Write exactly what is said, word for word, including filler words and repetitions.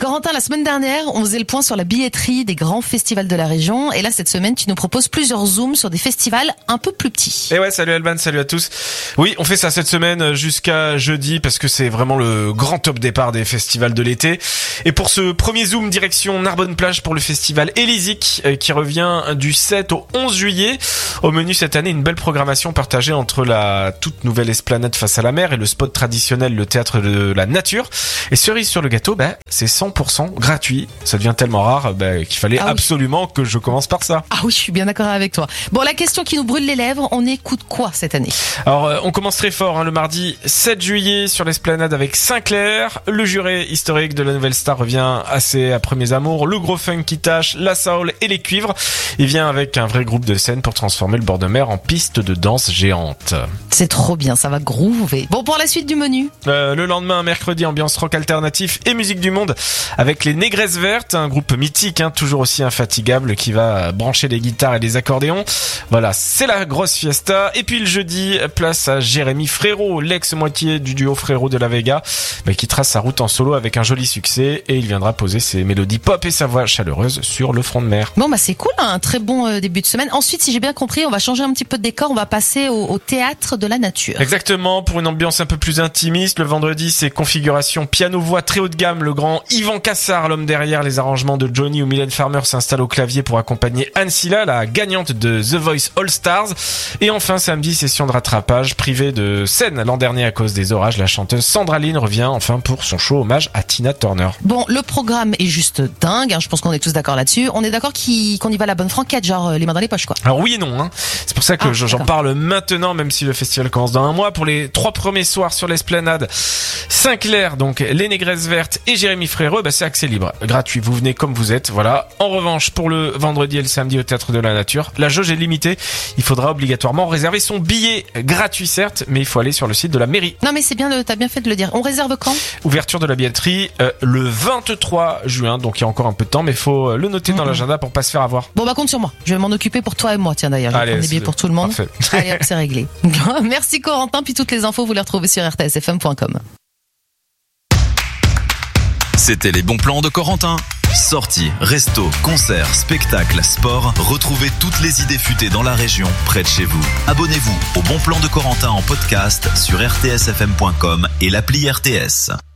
Corentin, la semaine dernière, on faisait le point sur la billetterie des grands festivals de la région. Et là, cette semaine, tu nous proposes plusieurs zooms sur des festivals un peu plus petits. Et ouais, salut Alban, salut à tous. Oui, on fait ça cette semaine jusqu'à jeudi parce que c'est vraiment le grand top départ des festivals de l'été. Et pour ce premier zoom, direction Narbonne-Plage pour le festival Élisique qui revient du sept au onze juillet. Au menu cette année, une belle programmation partagée entre la toute nouvelle esplanade face à la mer et le spot traditionnel, le théâtre de la nature. Et cerise sur le gâteau, bah, c'est cent pour cent gratuit. Ça devient tellement rare bah, qu'il fallait ah oui. absolument que je commence par ça. Ah oui, je suis bien d'accord avec toi. Bon, la question qui nous brûle les lèvres, on écoute quoi cette année? Alors, euh, on commence très fort hein, le mardi sept juillet sur l'esplanade avec Sinclair. Le juré historique de la Nouvelle Star revient assez à premiers amours. Le gros funk qui tâche, la soul et les cuivres. Il vient avec un vrai groupe de scène pour transformer le bord de mer en piste de danse géante. C'est trop bien, ça va groover. Bon, pour la suite du menu. Euh, le lendemain, mercredi, ambiance rock alternatif et musique du monde avec les Négresses Vertes, un groupe mythique, hein, toujours aussi infatigable qui va brancher les guitares et les accordéons. Voilà, c'est la grosse fiesta. Et puis le jeudi, place à Jérémy Frérot, l'ex-moitié du duo Frérot de la Vega, bah, qui trace sa route en solo avec un joli succès et il viendra poser ses mélodies pop et sa voix chaleureuse sur le front de mer. Bon, bah c'est cool, hein, un très bon euh, début de semaine. Ensuite, si j'ai bien compris, on va changer un petit peu de décor, on va passer au, au théâtre de la nature. Exactement, pour une ambiance un peu plus intimiste. Le vendredi, c'est configuration piano-voix très haut de gamme. Le grand Yvan Cassard, l'homme derrière les arrangements de Johnny ou Mylène Farmer, s'installe au clavier pour accompagner Anne Silla, la gagnante de The Voice All Stars. Et enfin, samedi, session de rattrapage privée de scène. L'an dernier, à cause des orages, la chanteuse Sandra Lynn revient enfin pour son show hommage à Tina Turner. Bon, le programme est juste dingue, hein, je pense qu'on est tous d'accord là-dessus. On est d'accord qu'il, qu'on y va à la bonne franquette, genre les mains dans les poches, quoi. Alors oui et non, hein. C'est pour ça que ah, j'en d'accord. parle maintenant, même si le festival commence dans un mois. Pour les trois premiers soirs sur l'esplanade, Sinclair, donc les Négresses Vertes et Jérémy Frérot, bah c'est accès libre, gratuit. Vous venez comme vous êtes, voilà. En revanche, pour le vendredi et le samedi au Théâtre de la Nature, la jauge est limitée. Il faudra obligatoirement réserver son billet, gratuit certes, mais il faut aller sur le site de la mairie. Non mais c'est bien, de, t'as bien fait de le dire. On réserve quand? Ouverture de la billetterie euh, le vingt-trois juin, donc il y a encore un peu de temps, mais il faut le noter mmh. dans l'agenda pour pas se faire avoir. Bon bah compte sur moi. Je vais m'en occuper pour toi et moi, tiens d'ailleurs. Je vais prendre des billets pour tout le monde. Parfait. Allez hop, c'est réglé. Merci Corentin, puis toutes les infos vous les retrouvez sur r t s f m point com. C'était les bons plans de Corentin. Sorties, restos, concerts, spectacles, sport. Retrouvez toutes les idées futées dans la région, près de chez vous. Abonnez-vous au Bon Plan de Corentin en podcast sur r t s f m point com et l'appli R T S.